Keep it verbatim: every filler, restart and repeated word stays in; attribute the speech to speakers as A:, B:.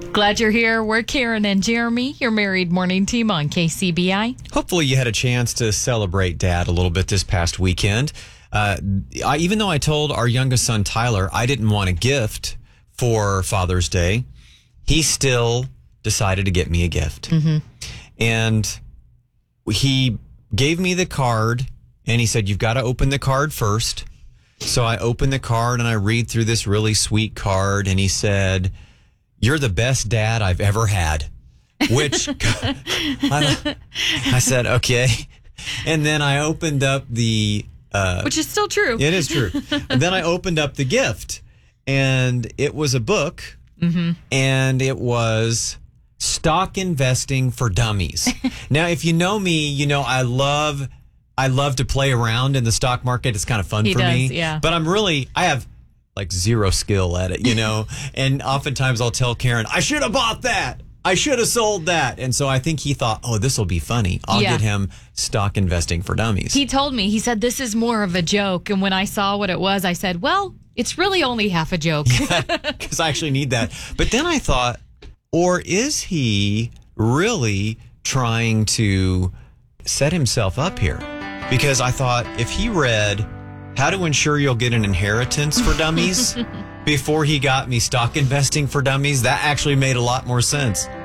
A: Glad you're here. We're Karen and Jeremy, your married morning team on K C B I.
B: Hopefully you had a chance to celebrate Dad a little bit this past weekend. Uh, I, even though I told our youngest son, Tyler, I didn't want a gift for Father's Day, he still decided to get me a gift. Mm-hmm. And he gave me the card, and he said, you've got to open the card first. So I opened the card, and I read through this really sweet card, and he said, you're the best dad I've ever had, which I, I said, okay. And then I opened up the... Uh,
A: which is still true.
B: It is true. And then I opened up the gift, and it was a book, mm-hmm. and it was Stock Investing for Dummies. Now, if you know me, you know I love... I love to play around in the stock market. It's kind of fun
A: he
B: for
A: does,
B: me.
A: Yeah.
B: But I'm really, I have like zero skill at it, you know? And oftentimes I'll tell Karen, I should have bought that. I should have sold that. And so I think he thought, oh, this will be funny. I'll
A: yeah.
B: get him Stock Investing for Dummies.
A: He told me, he said, this is more of a joke. And when I saw what it was, I said, well, it's really only half a joke.
B: Because yeah, I actually need that. But then I thought, or is he really trying to set himself up here? Because I thought if he read How to Ensure You'll Get an Inheritance for Dummies before he got me Stock Investing for Dummies, that actually made a lot more sense.